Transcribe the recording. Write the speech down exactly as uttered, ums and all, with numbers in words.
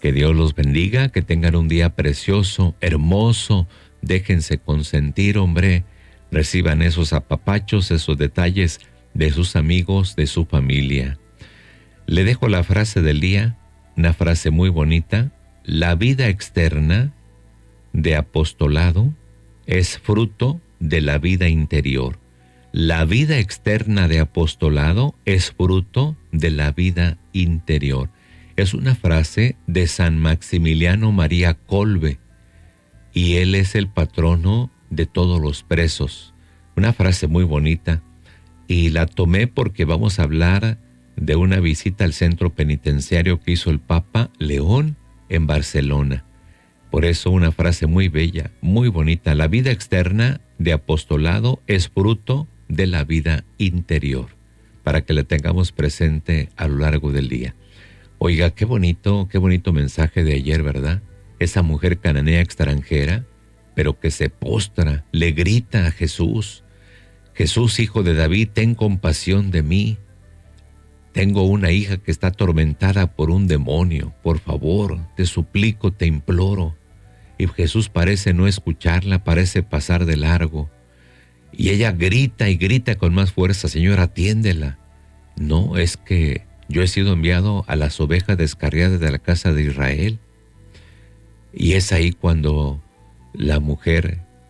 Que Dios los bendiga, que tengan un día precioso, hermoso. Déjense consentir, hombre. Reciban esos apapachos, esos detalles de sus amigos, de su familia. Le dejo la frase del día, una frase muy bonita. La vida externa de apostolado es fruto de la vida interior. La vida externa de apostolado es fruto de la vida interior. Es una frase de San Maximiliano María Kolbe, y él es el patrono de todos los presos. Una frase muy bonita, y la tomé porque vamos a hablar de una visita al centro penitenciario que hizo el Papa León en Barcelona. Por eso una frase muy bella, muy bonita. La vida externa de apostolado es fruto de la vida interior, para que la tengamos presente a lo largo del día. Oiga, qué bonito, qué bonito mensaje de ayer, ¿verdad? Esa mujer cananea extranjera, pero que se postra, le grita a Jesús: Jesús, hijo de David, ten compasión de mí. Tengo una hija que está atormentada por un demonio. Por favor, te suplico, te imploro. Y Jesús parece no escucharla, parece pasar de largo. Y ella grita y grita con más fuerza: Señor, atiéndela. No, es que yo he sido enviado a las ovejas descarriadas de la casa de Israel. Y es ahí cuando la mujer